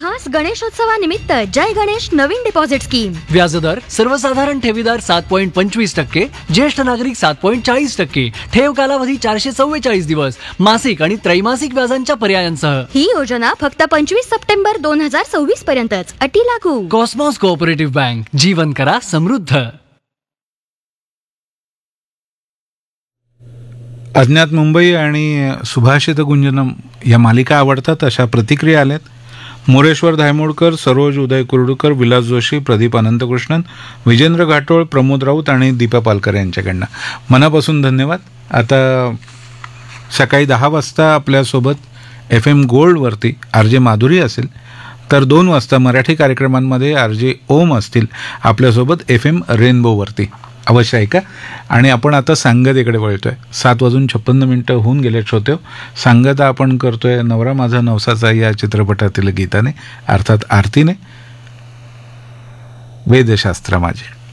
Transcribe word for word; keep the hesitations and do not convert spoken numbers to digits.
खास गणेशोत्सवानिमित्त जय गणेश नवीन deposit scheme. व्याजदर सर्वसाधारण ठेवीदार सात पॉईंट पंचवीस टक्के, ज्येष्ठ नागरिक सात पॉईंट चाळीस टक्के, ठेव कालावधी चारशे चव्वेचाळीस दिवस, मासिक आणि त्रैमासिक व्याजांच्या पर्यायांसह. ही योजना फक्त पंचवीस सप्टेंबर दोन हजार सव्वीस पर्यंतच. अटी लागू. Cosmos cooperative bank. जीवन करा समृद्ध. अज्ञात मुंबई आणि सुभाषित गुंजनम या मालिका आवडतात अशा प्रतिक्रिया आल्यात. मोरेश्वर धायमोडकर, सरोज उदय कुर्डूकर, विलास जोशी, प्रदीप अनंतकृष्णन, विजेंद्र घाटोळ, प्रमोद राऊत आणि दीपा पालकर यांच्याकडनं मनापासून धन्यवाद. आता सकाळी दहा वाजता आपल्यासोबत F M गोल्डवरती R J Madhuri असेल, तर दोन वाजता मराठी कार्यक्रमांमध्ये आर जे ओम असतील आपल्यासोबत एफ एम रेनबोवरती. अवश्य ऐका. आणि आपण आता सांगतेकडे वळतोय. सात वाजून छप्पन्न मिनटं होऊन गेले श्रोते. सांगता आपण करतोय नवरा माझा नवसाचा या चित्रपटातील गीताने, अर्थात आरतीने. वेदशास्त्र माझे.